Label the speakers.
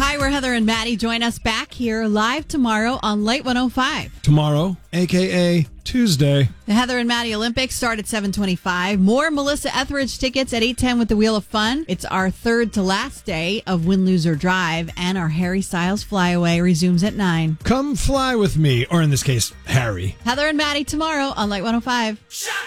Speaker 1: Hi, we're Heather and Maddie. Join us back here live tomorrow on Light 105.
Speaker 2: Tomorrow, a.k.a. Tuesday.
Speaker 1: The Heather and Maddie Olympics start at 7:25. More Melissa Etheridge tickets at 8:10 with the Wheel of Fun. It's our third to last day of Win, Lose, or Drive, and our Harry Styles Flyaway resumes at 9.
Speaker 2: Come fly with me, or in this case, Harry.
Speaker 1: Heather and Maddie tomorrow on Light 105.